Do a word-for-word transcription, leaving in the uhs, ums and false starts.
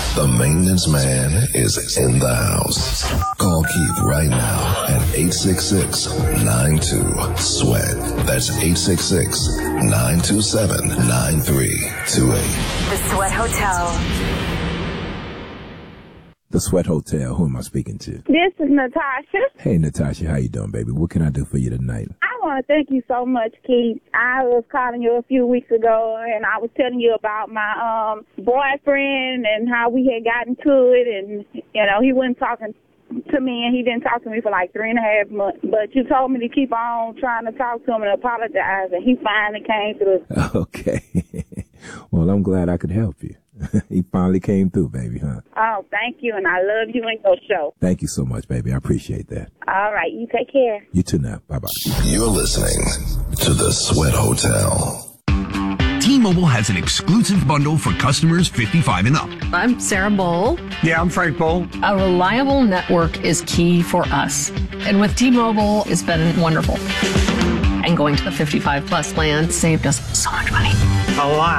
The maintenance man is in the house. Call Keith right now at eight six six, nine two, sweat. That's eight six six, nine two seven, nine three two eight. The Sweat Hotel. The Sweat Hotel. Who am I speaking to? This is Natasha. Hey, Natasha. How you doing, baby? What can I do for you tonight? I want to thank you so much, Keith. I was calling you a few weeks ago, and I was telling you about my um boyfriend and how we had gotten to it, and, you know, he wasn't talking to me, and he didn't talk to me for like three and a half months. But you told me to keep on trying to talk to him and apologize, and he finally came through. Okay. Well, I'm glad I could help you. He finally came through, baby, huh? Oh, thank you, and I love you and your show. Thank you so much, baby. I appreciate that. All right, you take care. You too now. Bye-bye. You're listening to The Sweat Hotel. T-Mobile has an exclusive bundle for customers fifty-five and up. I'm Sarah Bowl. Yeah, I'm Frank Bowl. A reliable network is key for us. And with T-Mobile, it's been wonderful. And going to the fifty-five plus plan saved us so much money. A lot.